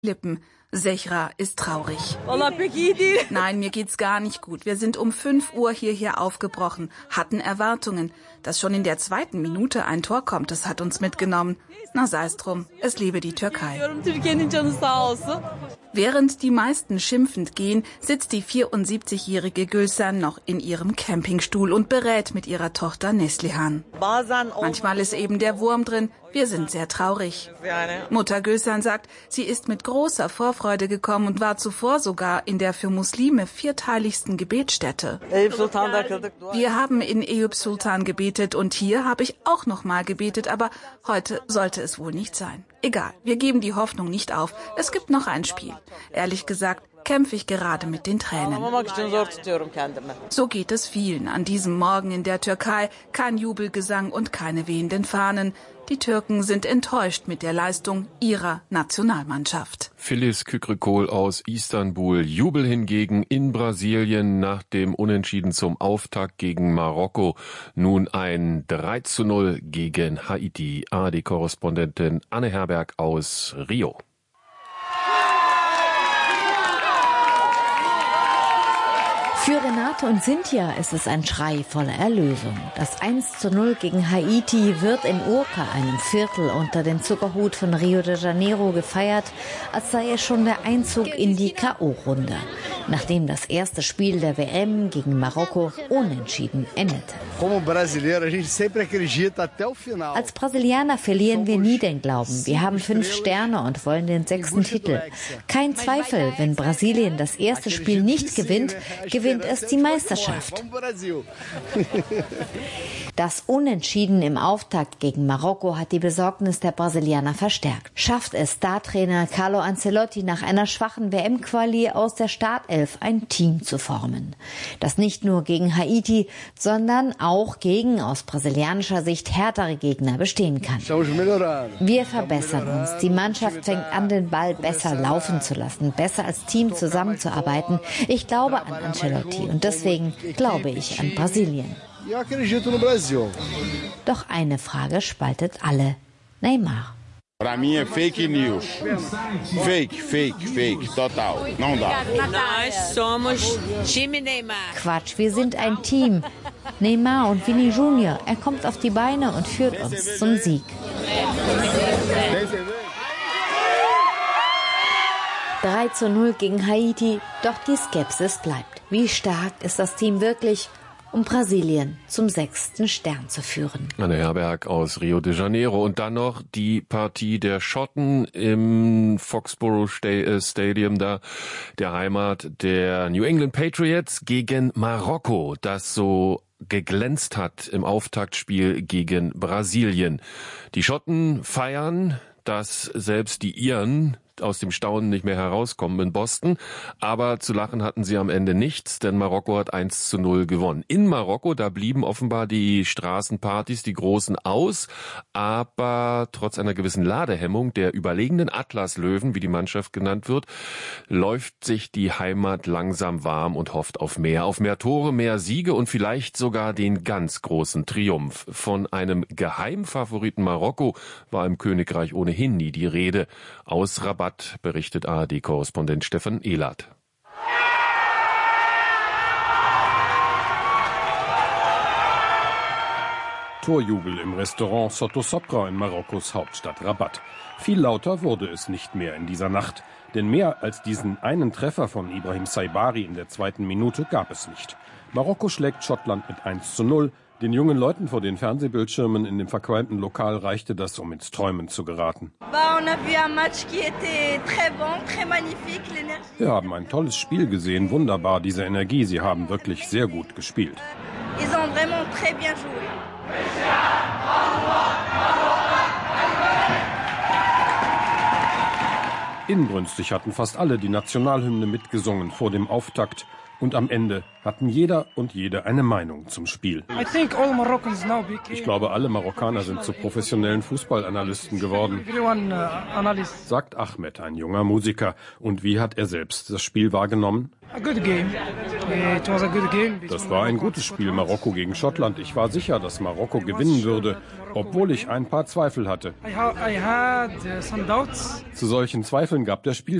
Lippen. Zehra ist traurig. Nein, mir geht's gar nicht gut. Wir sind um 5 Uhr hierher aufgebrochen, hatten Erwartungen. Dass schon in der 2. Minute ein Tor kommt, das hat uns mitgenommen. Na sei's drum, es lebe die Türkei. Während die meisten schimpfend gehen, sitzt die 74-jährige Gülsen noch in ihrem Campingstuhl und berät mit ihrer Tochter Neslihan. Manchmal ist eben der Wurm drin. Wir sind sehr traurig. Mutter Gülsen sagt, sie ist mit großer Vorfreude gekommen und war zuvor sogar in der für Muslime 4-teiligsten Gebetsstätte. Wir haben in Eyüp Sultan gebetet und hier habe ich auch noch mal gebetet, aber heute sollte es wohl nicht sein. Egal, wir geben die Hoffnung nicht auf. Es gibt noch ein Spiel. Ehrlich gesagt kämpfe ich gerade mit den Tränen. So geht es vielen an diesem Morgen in der Türkei. Kein Jubelgesang und keine wehenden Fahnen. Die Türken sind enttäuscht mit der Leistung ihrer Nationalmannschaft. Filiz Kükrükol aus Istanbul. Jubel hingegen in Brasilien nach dem Unentschieden zum Auftakt gegen Marokko. Nun ein 3:0 gegen Haiti. ARD-Korrespondentin Anne Herberg aus Rio. Für Renate und Cynthia ist es ein Schrei voller Erlösung. Das 1:0 gegen Haiti wird in Urca, einem Viertel unter dem Zuckerhut von Rio de Janeiro, gefeiert, als sei es schon der Einzug in die K.O.-Runde, nachdem das erste Spiel der WM gegen Marokko unentschieden endete. Als Brasilianer verlieren wir nie den Glauben. Wir haben 5 Sterne und wollen den 6. Titel. Kein Zweifel, wenn Brasilien das erste Spiel nicht gewinnt, gewinnt es die Meisterschaft. Das Unentschieden im Auftakt gegen Marokko hat die Besorgnis der Brasilianer verstärkt. Schafft es Startrainer Carlo Ancelotti nach einer schwachen WM-Quali aus der Startelf ein Team zu formen, das nicht nur gegen Haiti, sondern auch gegen aus brasilianischer Sicht härtere Gegner bestehen kann. Wir verbessern uns. Die Mannschaft fängt an, den Ball besser laufen zu lassen, besser als Team zusammenzuarbeiten. Ich glaube an Ancelotti und deswegen glaube ich an Brasilien. Doch eine Frage spaltet alle. Neymar. Para mim é fake news. Fake, total. Não dá. Nós somos time Neymar. Quatsch, wir sind ein Team. Neymar und Vini Junior. Er kommt auf die Beine und führt uns zum Sieg. 3:0 gegen Haiti, doch die Skepsis bleibt. Wie stark ist das Team wirklich, um Brasilien zum 6. Stern zu führen? Anne Herberg aus Rio de Janeiro. Und dann noch die Partie der Schotten im Foxborough Stadium, da der Heimat der New England Patriots gegen Marokko, das so geglänzt hat im Auftaktspiel gegen Brasilien. Die Schotten feiern, dass selbst die Iren aus dem Staunen nicht mehr herauskommen in Boston. Aber zu lachen hatten sie am Ende nichts, denn Marokko hat 1:0 gewonnen. In Marokko, da blieben offenbar die Straßenpartys, die großen, aus. Aber trotz einer gewissen Ladehemmung der überlegenen Atlaslöwen, wie die Mannschaft genannt wird, läuft sich die Heimat langsam warm und hofft auf mehr Tore, mehr Siege und vielleicht sogar den ganz großen Triumph. Von einem Geheimfavoriten Marokko war im Königreich ohnehin nie die Rede. Aus Rabat berichtet ARD-Korrespondent Stefan Ehlert. Torjubel im Restaurant Soto Sopra in Marokkos Hauptstadt Rabat. Viel lauter wurde es nicht mehr in dieser Nacht, denn mehr als diesen einen Treffer von Ibrahim Saibari in der 2. Minute gab es nicht. Marokko schlägt Schottland mit 1:0. Den jungen Leuten vor den Fernsehbildschirmen in dem verqualmten Lokal reichte das, um ins Träumen zu geraten. Wir haben ein tolles Spiel gesehen, wunderbar diese Energie, sie haben wirklich sehr gut gespielt. Inbrünstig hatten fast alle die Nationalhymne mitgesungen vor dem Auftakt. Und am Ende hatten jeder und jede eine Meinung zum Spiel. Ich glaube, alle Marokkaner sind zu professionellen Fußballanalysten geworden, sagt Ahmed, ein junger Musiker. Und wie hat er selbst das Spiel wahrgenommen? Das war ein gutes Spiel, Marokko gegen Schottland. Ich war sicher, dass Marokko gewinnen würde, obwohl ich ein paar Zweifel hatte. Zu solchen Zweifeln gab der Spielverlauf